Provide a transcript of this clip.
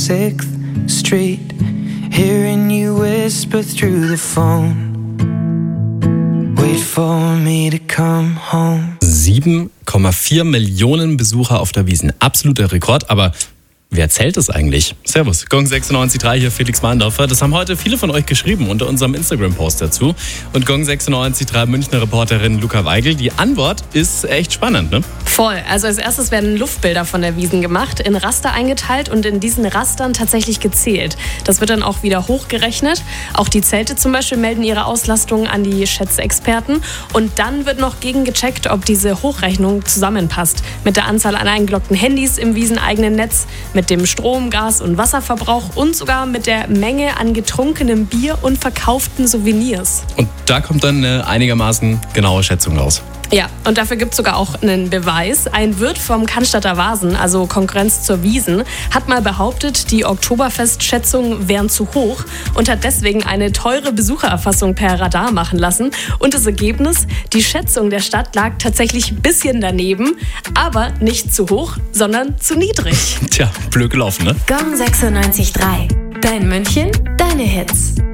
6th Street, hearing you whisper through the phone. Wait for me to come home. 7,4 Millionen Besucher auf der Wiesn. Absoluter Rekord, aber wer zählt es eigentlich? Servus, Gong 96.3 hier, Felix Mahndorfer. Das haben heute viele von euch geschrieben unter unserem Instagram-Post dazu. Und Gong 96.3 Münchner Reporterin Luca Weigel, die Antwort ist echt spannend, ne? Voll. Also als erstes werden Luftbilder von der Wiesn gemacht, in Raster eingeteilt und in diesen Rastern tatsächlich gezählt. Das wird dann auch wieder hochgerechnet. Auch die Zelte zum Beispiel melden ihre Auslastung an die Schätzexperten. Und dann wird noch gegengecheckt, ob diese Hochrechnung zusammenpasst. Mit der Anzahl an eingeloggten Handys im Wiesn-eigenen Netz, mit dem Strom-, Gas- und Wasserverbrauch und sogar mit der Menge an getrunkenem Bier und verkauften Souvenirs. Und da kommt dann eine einigermaßen genaue Schätzung raus. Ja, und dafür gibt es sogar auch einen Beweis. Ein Wirt vom Cannstatter Vasen, also Konkurrenz zur Wiesn, hat mal behauptet, die Oktoberfestschätzungen wären zu hoch und hat deswegen eine teure Besuchererfassung per Radar machen lassen. Und das Ergebnis? Die Schätzung der Stadt lag tatsächlich ein bisschen daneben, aber nicht zu hoch, sondern zu niedrig. Tja, blöd gelaufen, ne? Gong 96.3. Dein München, deine Hits.